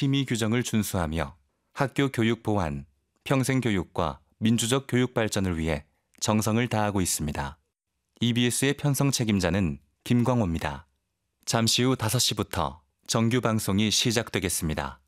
심의 규정을 준수하며 학교 교육 보완, 평생 교육과 민주적 교육 발전을 위해 정성을 다하고 있습니다. EBS의 편성 책임자는 김광호입니다. 잠시 후 5시부터 정규 방송이 시작되겠습니다.